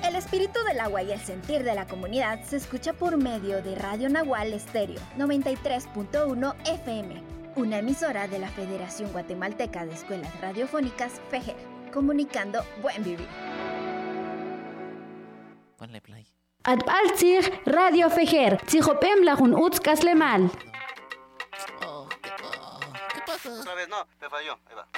El espíritu del agua y el sentir de la comunidad se escucha por medio de Radio Nahual Estéreo 93.1 FM, una emisora de la Federación Guatemalteca de Escuelas Radiofónicas, FEGER, comunicando buen vivir. Ponle play. Adbaltzig Radio FEGER, Tzijopem Lajun Utzkaslemal. ¿Qué pasa? Otra vez no, me falló. Ahí va.